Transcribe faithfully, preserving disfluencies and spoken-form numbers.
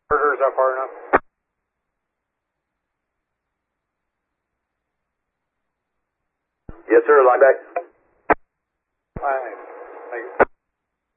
Is that far enough? Yes, sir. Line back. Fine. Thank you.